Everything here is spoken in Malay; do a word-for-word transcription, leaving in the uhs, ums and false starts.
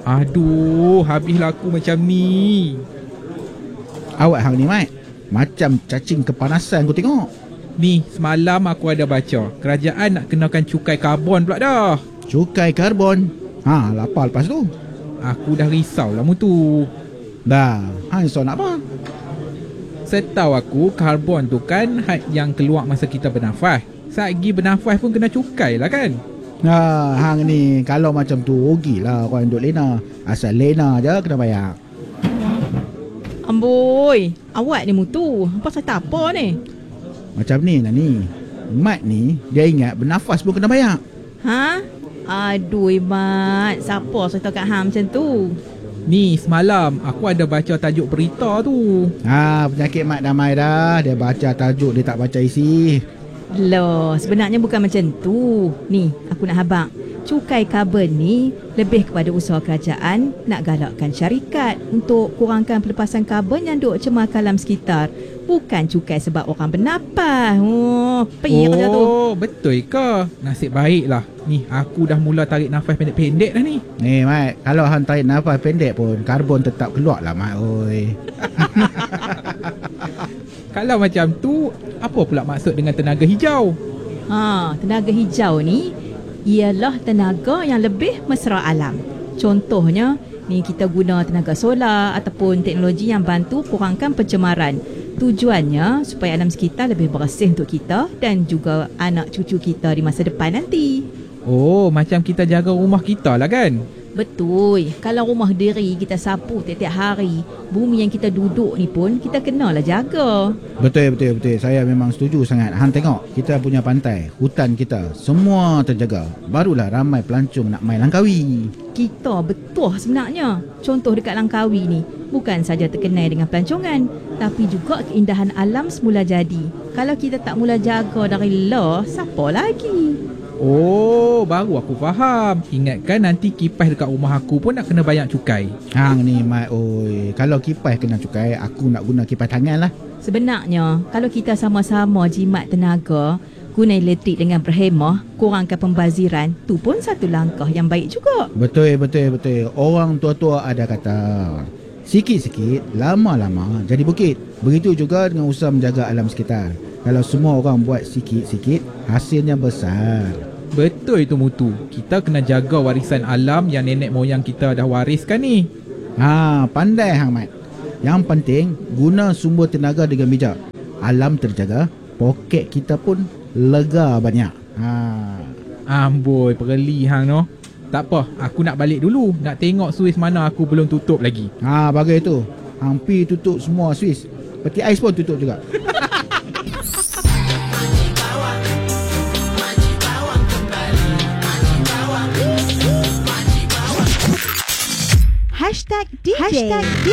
Aduh, habislah aku macam ni. Awak hang ni, Mat, macam cacing kepanasan aku tengok. Ni, semalam aku ada baca kerajaan nak kenakan cukai karbon pula dah. Cukai karbon? Ha, lapar lepas tu. Aku dah risau lah mutu. Dah, hang risau nak apa? Setahu aku, karbon tu kan had yang keluar masa kita bernafas. Saat pergi bernafas pun kena cukai lah kan? Ha, hang ni kalau macam tu rugilah orang duduk lena. Asal lena je kena bayar. Amboi, awak ni mutu. Pasal tak apa ni? Macam ni lah ni. Mat ni, dia ingat bernafas pun kena bayar. Ha? Aduh, Mat. Siapa saya tahu kat hang macam tu? Ni, semalam aku ada baca tajuk berita tu. Ha, penyakit Mat damai dah. Dia baca tajuk, dia tak baca isi. Loh, sebenarnya bukan macam tu. Ni, aku nak habaq. Cukai karbon ni lebih kepada usaha kerajaan nak galakkan syarikat untuk kurangkan pelepasan karbon yang duk cemarkan alam sekitar. Bukan cukai sebab orang bernafas. Oh, pergi kerja tu. Oh, betul ke? Nasib baiklah. Ni, aku dah mula tarik nafas pendek-pendek dah ni. Ni, Mat, kalau hang tarik nafas pendek pun karbon tetap keluar lah, Mat. Oi. Kalau macam tu, apa pula maksud dengan tenaga hijau? Ha, tenaga hijau ni ialah tenaga yang lebih mesra alam. Contohnya, ni kita guna tenaga solar ataupun teknologi yang bantu kurangkan pencemaran. Tujuannya supaya alam sekitar lebih bersih untuk kita dan juga anak cucu kita di masa depan nanti. Oh, macam kita jaga rumah kita lah kan? Betul. Kalau rumah diri kita sapu tiap-tiap hari, bumi yang kita duduk ni pun kita kenalah jaga. Betul, betul, betul. Saya memang setuju sangat. Hang tengok, kita punya pantai, hutan kita, semua terjaga. Barulah ramai pelancong nak main Langkawi. Kita betul sebenarnya. Contoh dekat Langkawi ni, bukan saja terkenal dengan pelancongan, tapi juga keindahan alam semula jadi. Kalau kita tak mula jaga dari lah, siapa lagi? Oh, baru aku faham. Ingatkan nanti kipas dekat rumah aku pun nak kena bayar cukai. Hang ni, Mat, oi. Kalau kipas kena cukai, aku nak guna kipas tangan lah. Sebenarnya, kalau kita sama-sama jimat tenaga, guna elektrik dengan berhemah, kurangkan pembaziran, tu pun satu langkah yang baik juga. Betul, betul, betul. Orang tua-tua ada kata, sikit-sikit, lama-lama jadi bukit. Begitu juga dengan usaha menjaga alam sekitar. Kalau semua orang buat sikit-sikit, hasilnya besar. Betul itu mutu. Kita kena jaga warisan alam yang nenek moyang kita dah wariskan ni. Ha, pandai hang, Mat. Yang penting, guna sumber tenaga dengan bijak. Alam terjaga, poket kita pun lega banyak. Ha. Amboi, perli hang no. Tak apa, aku nak balik dulu. Nak tengok suis mana aku belum tutup lagi. Ha, bagai tu. Hang pi tutup semua Swiss. Peti ais pun tutup juga. Hashtag D J. Hashtag D J.